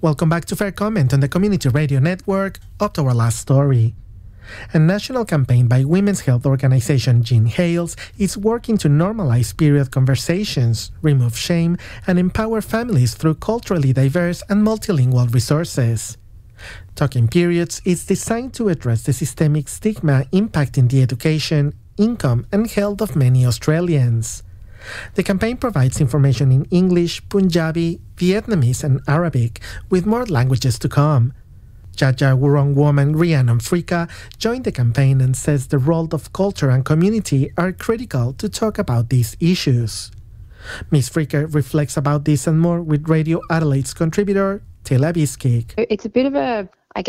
Welcome back to Fair Comment on the Community Radio Network. Up to our last story. A national campaign by women's health organization Jean Hales is working to normalize period conversations, remove shame, and empower families through culturally diverse and multilingual resources. Talking Periods is designed to address the systemic stigma impacting the education, income, and health of many Australians. The campaign provides information in English, Punjabi, Vietnamese, and Arabic, with more languages to come. Dja Dja Wurrung woman Rhiannon Fricka joined the campaign and says the role of culture and community are critical to talk about these issues. Ms. Fricka reflects about this and more with Radio Adelaide's contributor, Tila Biskik. It's a bit of a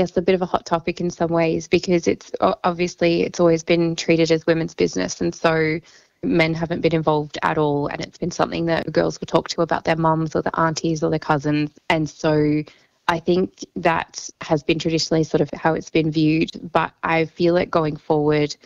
hot topic in some ways, because it's always been treated as women's business, and so men haven't been involved at all, and it's been something that girls will talk to about their mums or their aunties or their cousins. And so I think that has been traditionally sort of how it's been viewed, but I feel like going forward,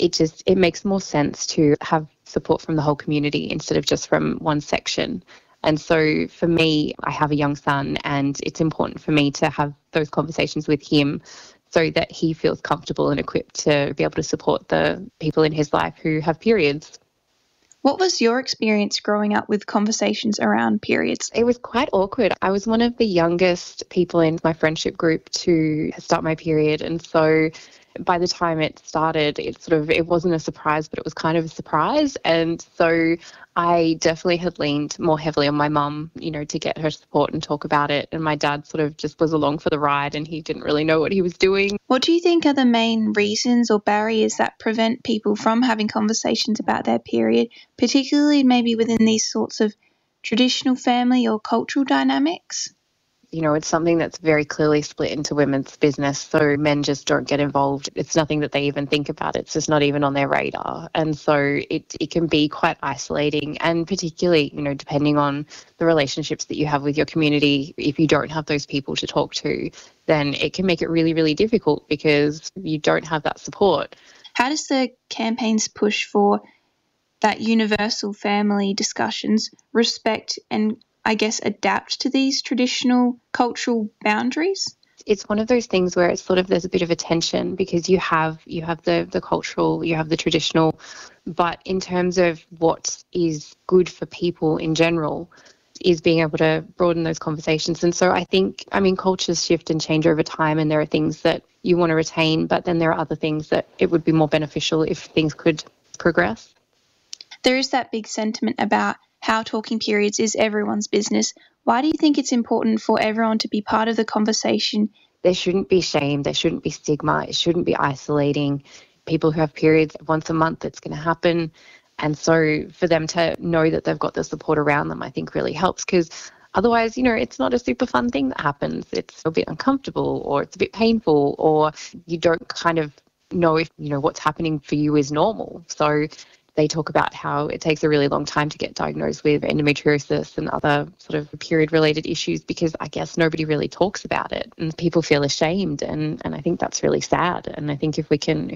it makes more sense to have support from the whole community instead of just from one section. And so for me, I have a young son, and it's important for me to have those conversations with him so that he feels comfortable and equipped to be able to support the people in his life who have periods. What was your experience growing up with conversations around periods? It was quite awkward. I was one of the youngest people in my friendship group to start my period, and so by the time it started, it wasn't a surprise, but it was kind of a surprise. And so I definitely had leaned more heavily on my mum, to get her support and talk about it. And my dad sort of just was along for the ride, and he didn't really know what he was doing. What do you think are the main reasons or barriers that prevent people from having conversations about their period, particularly maybe within these sorts of traditional family or cultural dynamics? It's something that's very clearly split into women's business, so men just don't get involved. It's nothing that they even think about. It's just not even on their radar. And so it can be quite isolating, and particularly, depending on the relationships that you have with your community, if you don't have those people to talk to, then it can make it really, really difficult because you don't have that support. How does the campaign's push for that universal family discussions respect and adapt to these traditional cultural boundaries? It's one of those things where it's there's a bit of a tension, because you have the cultural, you have the traditional, but in terms of what is good for people in general is being able to broaden those conversations. And so cultures shift and change over time, and there are things that you want to retain, but then there are other things that it would be more beneficial if things could progress. There is that big sentiment about how talking periods is everyone's business. Why do you think it's important for everyone to be part of the conversation? There shouldn't be shame. There shouldn't be stigma. It shouldn't be isolating. People who have periods once a month, it's going to happen. And so for them to know that they've got the support around them, I think really helps, because otherwise, it's not a super fun thing that happens. It's a bit uncomfortable, or it's a bit painful, or you don't kind of know if, what's happening for you is normal. So they talk about how it takes a really long time to get diagnosed with endometriosis and other sort of period-related issues, because I guess nobody really talks about it and people feel ashamed, and I think that's really sad. And I think if we can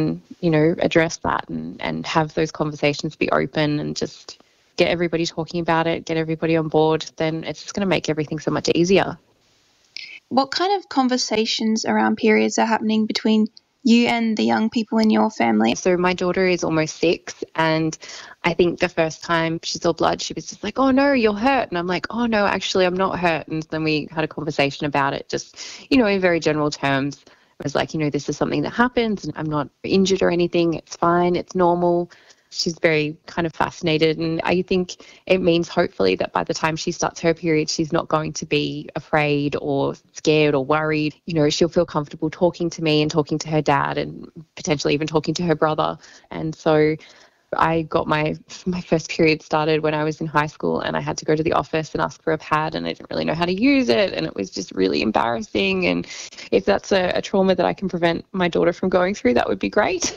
address that and have those conversations be open and just get everybody talking about it, get everybody on board, then it's just going to make everything so much easier. What kind of conversations around periods are happening between you and the young people in your family? So my daughter is almost 6, and I think the first time she saw blood, she was just like, "Oh no, you're hurt." And I'm like, "Oh no, actually I'm not hurt." And then we had a conversation about it, just, in very general terms. I was like, this is something that happens, and I'm not injured or anything. It's fine. It's normal. She's very kind of fascinated, and I think it means hopefully that by the time she starts her period, she's not going to be afraid or scared or worried. She'll feel comfortable talking to me and talking to her dad, and potentially even talking to her brother. And so I got my first period started when I was in high school, and I had to go to the office and ask for a pad, and I didn't really know how to use it, and it was just really embarrassing. And if that's a trauma that I can prevent my daughter from going through, that would be great.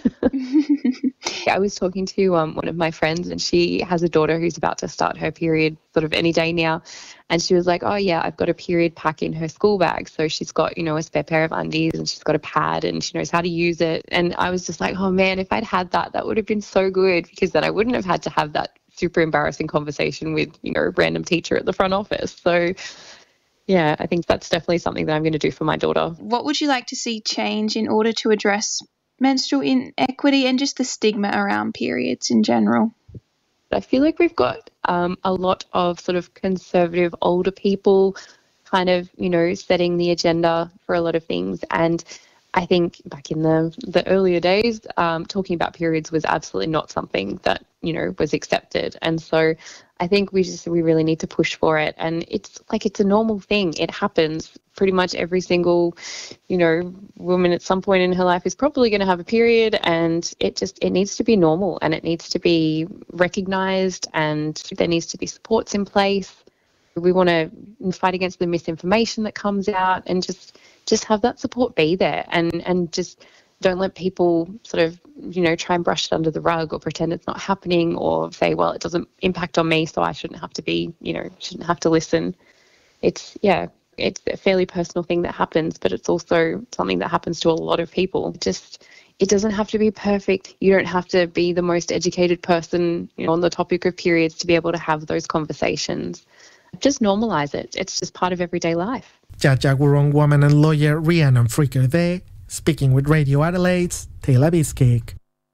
I was talking to one of my friends, and she has a daughter who's about to start her period sort of any day now. And she was like, "Oh yeah, I've got a period pack in her school bag." So she's got, a spare pair of undies, and she's got a pad, and she knows how to use it. And I was just like, oh man, if I'd had that, that would have been so good, because then I wouldn't have had to have that super embarrassing conversation with, a random teacher at the front office. So yeah, I think that's definitely something that I'm going to do for my daughter. What would you like to see change in order to address menstrual inequity and just the stigma around periods in general? I feel like we've got a lot of sort of conservative older people kind of, setting the agenda for a lot of things. And I think back in the earlier days, talking about periods was absolutely not something that, was accepted. And so I think we really need to push for it. And it's a normal thing. It happens. Pretty much every single, woman at some point in her life is probably going to have a period, and it needs to be normal, and it needs to be recognised, and there needs to be supports in place. We want to fight against the misinformation that comes out, and just have that support be there, and just don't let people sort of, try and brush it under the rug or pretend it's not happening, or say, well, it doesn't impact on me, so I shouldn't have to be, shouldn't have to listen. It's a fairly personal thing that happens, but it's also something that happens to a lot of people. It doesn't have to be perfect. You don't have to be the most educated person, on the topic of periods to be able to have those conversations. Just normalise it. It's just part of everyday life. Dja Dja Wurrung woman and lawyer Rhiannon Fricker there, speaking with Radio Adelaide's Taylor Biskick.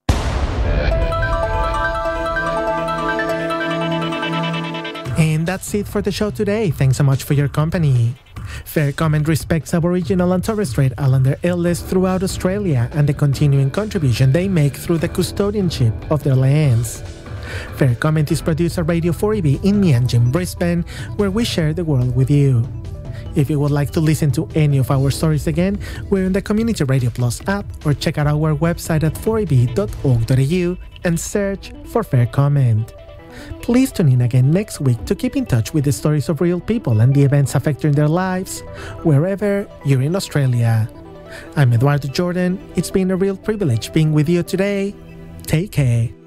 And that's it for the show today. Thanks so much for your company. Fair Comment respects Aboriginal and Torres Strait Islander elders throughout Australia and the continuing contribution they make through the custodianship of their lands. Fair Comment is produced at Radio 4EB in Mianjin, Brisbane, where we share the world with you. If you would like to listen to any of our stories again, we're in the Community Radio Plus app, or check out our website at 4eb.org.au and search for Fair Comment. Please tune in again next week to keep in touch with the stories of real people and the events affecting their lives, wherever you're in Australia. I'm Eduardo Jordan. It's been a real privilege being with you today. Take care.